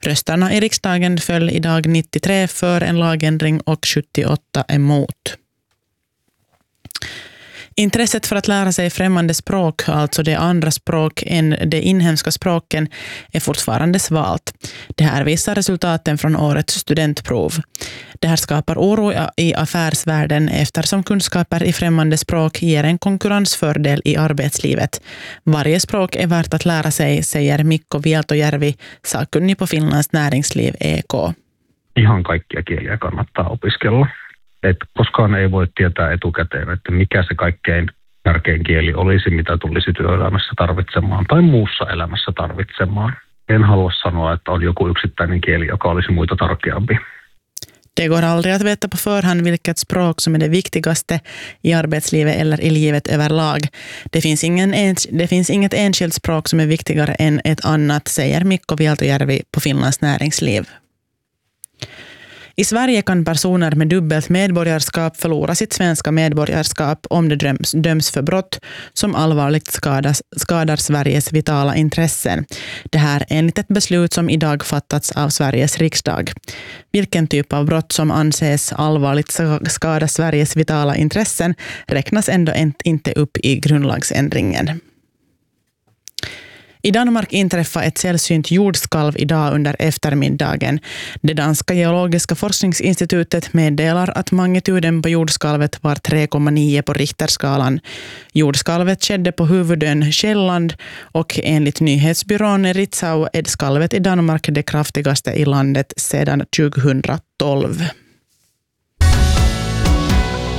Rösterna i riksdagen föll idag 93 för en lagändring och 78 emot. Intresset för att lära sig främmande språk, alltså det andra språk än de inhemska språken, är fortfarande svalt. Det här visar resultaten från årets studentprov. Det här skapar oro i affärsvärlden eftersom kunskaper i främmande språk ger en konkurrensfördel i arbetslivet. Varje språk är värt att lära sig, säger Mikko Vieltojärvi, sakkunnig på Finlands näringsliv EK. Ihan kaikkia kieliä kannattaa opiskella. Että koskaan ei voi tietää etukäteen, että mikä se kaikkein tärkein kieli olisi, mitä tulisi työelämässä tarvitsemaan tai muussa elämässä tarvitsemaan. En halua sanoa, että on joku yksittäinen kieli, joka olisi muita tärkeämpi. Det går aldrig att veta på förhand vilket språk som är det viktigaste i arbetslivet eller i livet överlag. Det finns inget enskilt språk som är viktigare än ett annat, säger Mikko Vieltojärvi på Finlands näringsliv. I Sverige kan personer med dubbelt medborgarskap förlora sitt svenska medborgarskap om de döms för brott som allvarligt skadar Sveriges vitala intressen. Det här är enligt ett beslut som idag fattats av Sveriges riksdag. Vilken typ av brott som anses allvarligt skada Sveriges vitala intressen räknas ändå inte upp i grundlagsändringen. I Danmark inträffade ett sällsynt jordskalv idag under eftermiddagen. Det danska geologiska forskningsinstitutet meddelar att magnituden på jordskalvet var 3,9 på Richterskalan. Jordskalvet skedde på huvudön Själland och enligt nyhetsbyrån Ritzau är skalvet i Danmark det kraftigaste i landet sedan 2012.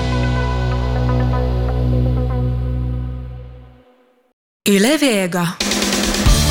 Yle Vega.